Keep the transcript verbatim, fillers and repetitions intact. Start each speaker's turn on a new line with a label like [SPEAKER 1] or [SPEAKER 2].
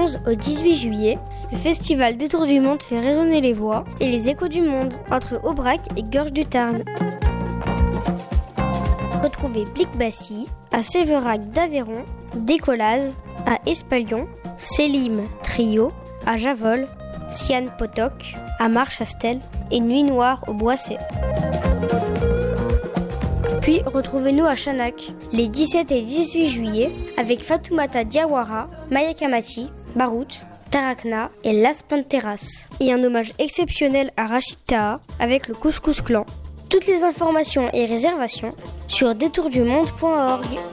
[SPEAKER 1] onze au dix-huit juillet, le festival Détour du Monde fait résonner les voix et les échos du monde entre Aubrac et Gorges du Tarn. Retrouvez Blic-Bassy à Séverac d'Aveyron, Décollaz à Espalion, Selim Trio à Javol, Sian Potok à Marchastel et Nuit Noire au Boissé. Puis retrouvez-nous à Chanak les dix-sept et dix-huit juillet avec Fatoumata Diawara, Maya Kamachi, Barout, Tarakna et Las Panteras. Et un hommage exceptionnel à Rachid Taha avec le Couscous Clan. Toutes les informations et réservations sur détour du monde point org.